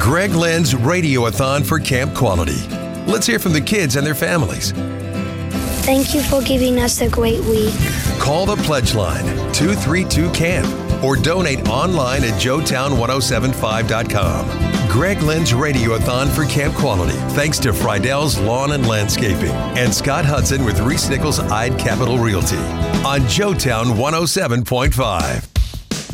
Greg Lynn's Radiothon for Camp Quality. Let's hear from the kids and their families. Thank you for giving us a great week. Call the pledge line 232-CAMP or donate online at joetown1075.com. Greg Lynn's Radiothon for Camp Quality, thanks to Friedell's Lawn and Landscaping and Scott Hudson with Reese Nichols Ide Capital Realty on Joetown 107.5.